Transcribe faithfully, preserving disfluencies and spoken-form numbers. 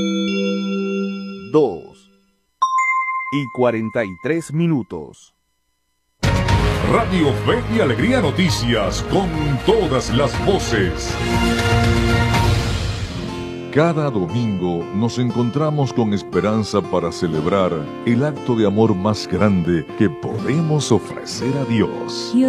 dos y cuarenta y tres minutos. Radio Fe y Alegría Noticias, con todas las voces. Cada domingo nos encontramos con esperanza para celebrar el acto de amor más grande que podemos ofrecer a Dios.